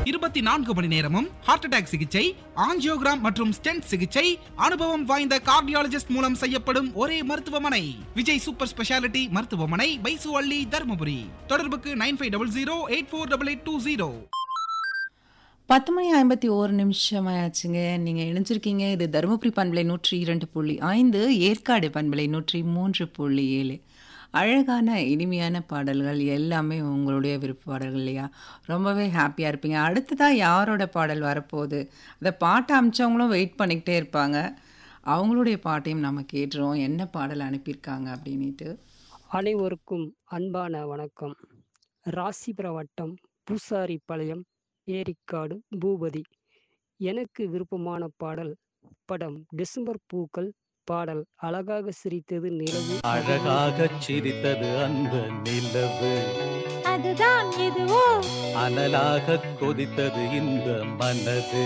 24 மணி நேரமும் heart attack சிகிச்சை, angiogram மற்றும் ஸ்டென்ட் சிகிச்சை அனுபவம் வாய்ந்த கார்டியாலஜிஸ்ட் மூலம் செய்யப்படும் ஒரே மருத்துவமனை விஜய் சூப்பர் ஸ்பெஷாலிட்டி மருத்துவமனை, பைசுவள்ளி, தருமபுரி. தொடர்புக்கு 9500848820. 10:51 ஆச்சுங்க. நீங்க இணைஞ்சிருக்கீங்க. இது தருமபுரி பண்பலை 102.5, ஏற்காடு பண்பலை 103.7. அழகான இனிமையான பாடல்கள் எல்லாமே உங்களுடைய விருப்ப பாடல்கள் இல்லையா? ரொம்பவே ஹாப்பியாக இருப்பீங்க. அடுத்ததாக யாரோட பாடல் வரப்போகுது, அந்த பாட்டை அமிச்சவங்களும் வெயிட் பண்ணிக்கிட்டே இருப்பாங்க. அவங்களுடைய பாட்டையும் நம்ம கேட்டுருவோம், என்ன பாடல் அனுப்பியிருக்காங்க அப்படின்ட்டு. அனைவருக்கும் அன்பான வணக்கம். ராசிபுரம் வட்டம் பூசாரிபாளையம் ஏரிக்காடு பூபதி. எனக்கு விருப்பமான பாடல் படம் டிசம்பர் பூக்கள். பாடல் அழகாக சிரித்தது நிலவு, அழகாக சிரித்தது அந்த நிலவு, அதுதான் எதுவோ அனலாக கொதித்தது இந்த மனது.